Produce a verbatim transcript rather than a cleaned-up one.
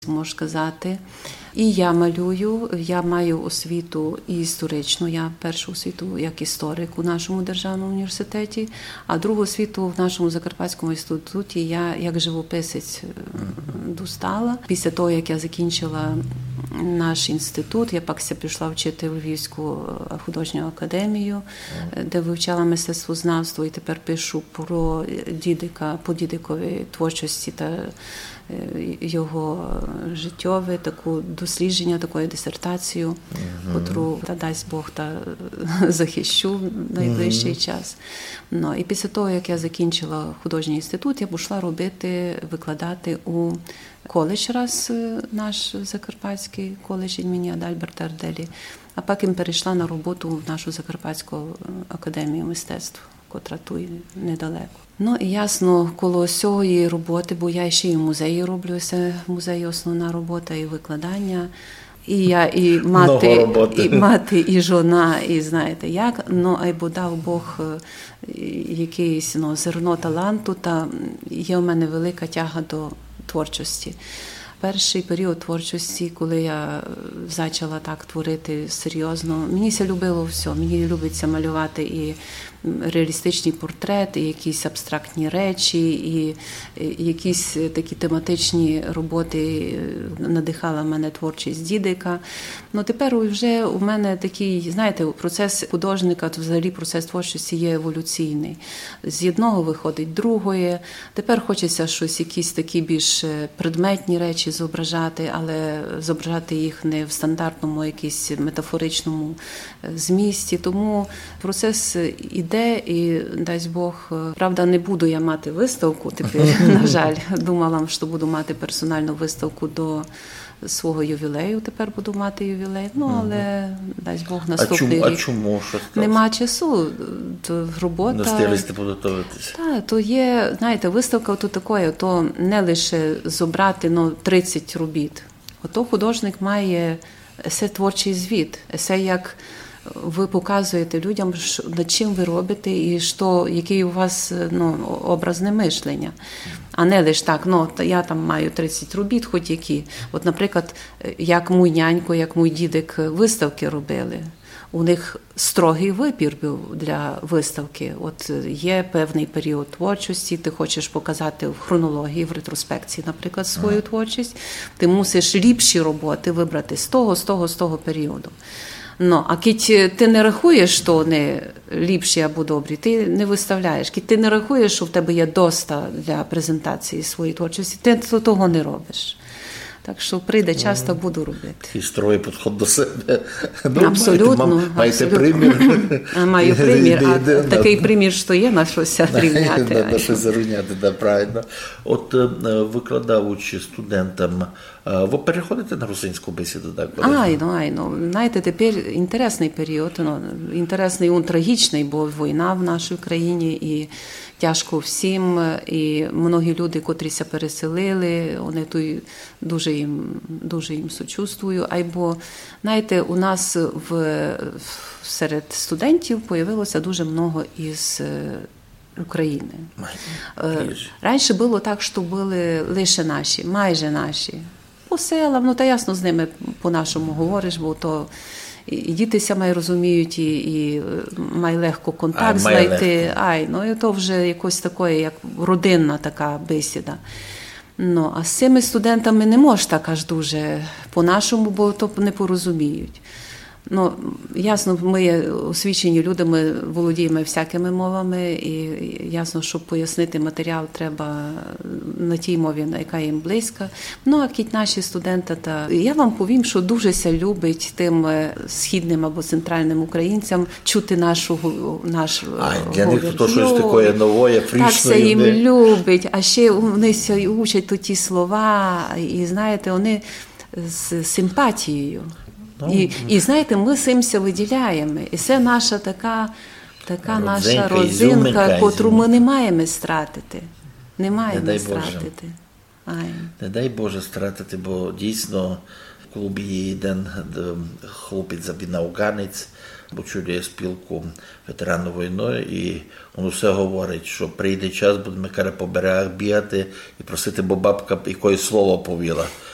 можу сказати. І я малюю, я маю освіту і історичну, я першу освіту як історик у нашому державному університеті, а другу освіту в нашому Закарпатському інституті я як живописець достала. Після того, як я закінчила наш інститут, я пакся пішла вчити в Львівську художню академію, де вивчала мистецтвознавство, і тепер пишу про Дідика, по Дідиковій творчості та його життєве, таку дослідження, таку дисертацію, mm-hmm. котру, та дасть Бог, та захищу в найближчий mm-hmm. час. Ну, і після того, як я закінчила художній інститут, я пішла робити, викладати у коледж раз, наш Закарпатський коледж імені Адальберта Арделі, а потім перейшла на роботу в нашу Закарпатську академію мистецтв, котра тут недалеко. Ну і ясно, коло цієї роботи, бо я ще і в музеї роблю, це в музеї основна робота і викладання, і я і мати, і мати, і жона, і знаєте як, ну айбо дав Бог якийсь ну, зерно таланту, та є у мене велика тяга до творчості. Перший період творчості, коли я почала так творити серйозно, мені це любило все. Мені любиться малювати і реалістичні портрети, і якісь абстрактні речі, і якісь такі тематичні роботи надихала мене творчість Дідика. Ну тепер вже у мене такий, знаєте, процес художника, то взагалі процес творчості є еволюційний. З одного виходить другое. Тепер хочеться щось, якісь такі більш предметні речі зображати, але зображати їх не в стандартному якійсь метафоричному змісті. Тому процес іде і, дасть Бог, правда, не буду я мати виставку тепер, на жаль. Думала, що буду мати персональну виставку до свого ювілею, тепер буду мати ювілей, ну, але, дасть Бог, наступний а чому, рік. А чому? Що нема часу, то робота. Не встиглися підготуватися. Так, то є, знаєте, виставка то такое, то не лише зобрати, ну, тридцять робіт. Ото художник має есе творчий звіт, есе як ви показуєте людям, над чим ви робите і що, який у вас ну, образне мишлення. А не лише так, ну, я там маю тридцять робіт, хоч які. От, наприклад, як мій нянько, як мій дідик виставки робили. У них строгий вибір був для виставки. От є певний період творчості, ти хочеш показати в хронології, в ретроспекції, наприклад, свою ага. творчість. Ти мусиш ліпші роботи вибрати з того, з того, з того періоду. Ну, а коли ти не рахуєш, що вони ліпші або добрі, ти не виставляєш. Коли ти не рахуєш, що в тебе є доста для презентації своєї творчості, ти того не робиш. Так що прийде час, то буду робити. І строгий підход до себе. Ну, абсолютно. Маєте примір. Маю примір, а такий примір, що є, на щось рівняти. На щось зарівняти, так, правильно. От викладаючи студентам, ви переходите на русинську бесіду, так? Ай, ну, ай, ну. Знаєте, тепер інтересний період, ну, інтересний, він трагічний, бо війна в нашій країні, і тяжко всім, і многі люди, котріся переселили, вони тут дуже їм, дуже їм сочувствую. Айбо, знаєте, у нас в, серед студентів появилося дуже много із України. Раніше було так, що були лише наші, майже наші. По селам, ну та ясно з ними по-нашому говориш, бо то і дітися май розуміють, і, і май легко контакт а, знайти. Легко. Ай, ну і то вже якось таке, як родинна така бесіда. Ну, а з цими студентами не можеш так аж дуже по-нашому, бо то не порозуміють. Ну, ясно, ми є освічені люди, ми володіємо всякими мовами, і ясно, щоб пояснити матеріал, треба на тій мові, яка їм близька. Ну, а кіть наші студенти, та я вам повім, що дуже ся любить тим східним або центральним українцям чути нашу нашу а, для них то щось таке нове, фрішне. Так ся їм не... любить, а ще вони ся учать то ті слова, і знаєте, вони з симпатією. І, і знаєте, ми цимся виділяємо. І це наша така, така родзинка, наша родзинка, котру ми не маємо стратити. Не маємо не стратити. Не дай Боже стратити, бо дійсно в клубі є один хлопець, він афганець, очолює спілку ветеранів війни, і він усе говорить, що прийде час, будемо по берегах бігати і просити, бо бабка якоїсь слово повіла.